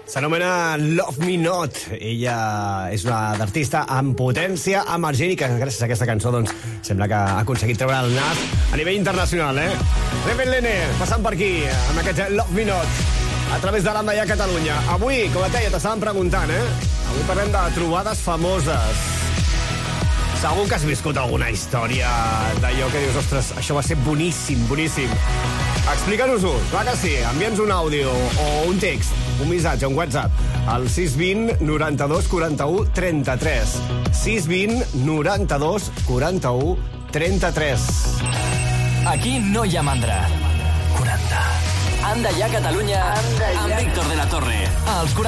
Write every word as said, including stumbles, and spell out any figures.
S'anomena Love Me Not. Ella és una artista amb potència emergent i que gràcies a aquesta cançó doncs, sembla que ha aconseguit treure el nas a nivell internacional, eh? Rebel Lene, passant per aquí, amb aquest Love Me Not, a través de l'Anda i a Catalunya. Avui, com et deia, t'estàvem preguntant, eh? Avui parlem de trobades famoses. Segur que has viscut alguna història d'allò que dius, ostres, això va ser boníssim, boníssim. Explica-nos-ho, clar que sí. Envia'ns un àudio o un text, un missatge, un WhatsApp, al sis vint noranta-dos quaranta-u trenta-tres. sis vint noranta-dos quaranta-u trenta-tres. Aquí no hi ha mandra. quaranta. Anda ja, Catalunya, amb Víctor de la Torre. Als quaranta.